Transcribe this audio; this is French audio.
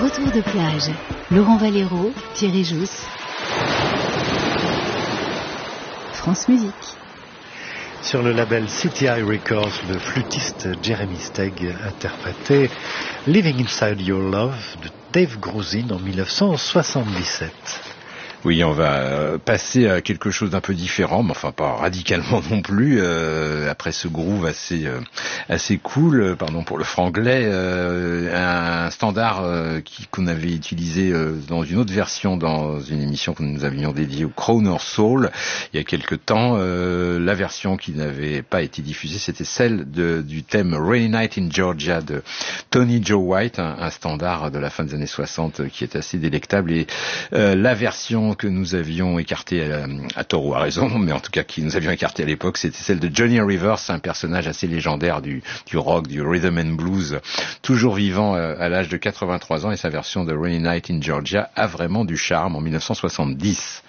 Retour de plage. Laurent Valero, Thierry Jousse. France Musique. Sur le label CTI Records, le flûtiste Jeremy Steig interprétait Living Inside Your Love de Dave Grusin en 1977. Oui, on va passer à quelque chose d'un peu différent, mais enfin pas radicalement non plus. Après ce groove assez cool, pardon pour le franglais, un standard qu'on avait utilisé dans une autre version dans une émission que nous avions dédiée au Crooner Soul il y a quelque temps. La version qui n'avait pas été diffusée, c'était celle du thème Rainy Night in Georgia de Tony Joe White, un standard de la fin des années 60 qui est assez délectable, et la version que nous avions écartée à tort ou à raison, mais en tout cas qui nous avions écartée à l'époque, c'était celle de Johnny Rivers, un personnage assez légendaire du rock, du rhythm and blues, toujours vivant à l'âge de 83 ans, et sa version de Rainy Night in Georgia a vraiment du charme en 1970.